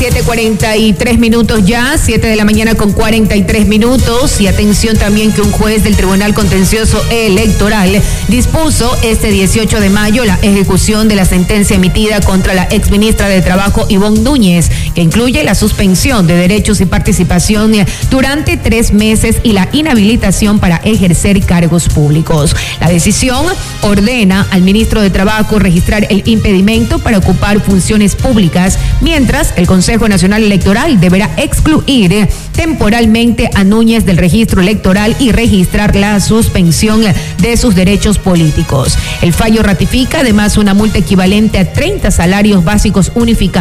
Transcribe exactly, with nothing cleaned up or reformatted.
siete cuarenta y tres minutos ya, siete de la mañana con cuarenta y tres minutos. Y atención también que un juez del Tribunal Contencioso Electoral dispuso este dieciocho de mayo la ejecución de la sentencia emitida contra la exministra de Trabajo Ivonne Núñez, que incluye la suspensión de derechos y participación durante tres meses y la inhabilitación para ejercer cargos públicos. La decisión ordena al ministro de Trabajo registrar el impedimento para ocupar funciones públicas, mientras el Consejo Nacional Electoral deberá excluir temporalmente a Núñez del registro electoral y registrar la suspensión de sus derechos políticos. El fallo ratifica además una multa equivalente a treinta salarios básicos unificados